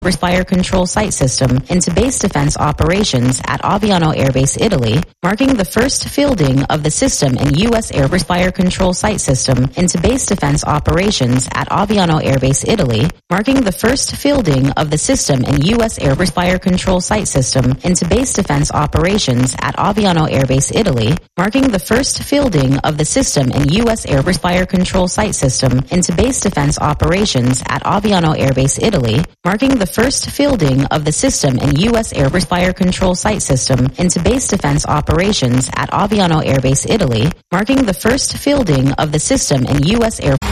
Air Fire Control Site System into base defense operations at Aviano Air Base, Italy, marking the first fielding of the system in U.S. Air Fire Control Site System into base defense operations at Aviano Air Base, Italy, marking the first fielding of the system in U.S. Air Fire Control Site System into base defense operations at Aviano Air Base, Italy, marking the first fielding of the system in U.S. Air Fire Control Site System into base defense operations at Aviano Air Base, Italy, marking the first fielding of the system in U.S. Air Fire Control Site System into base defense operations at Aviano Air Base, Italy, marking the first fielding of the system in U.S. Air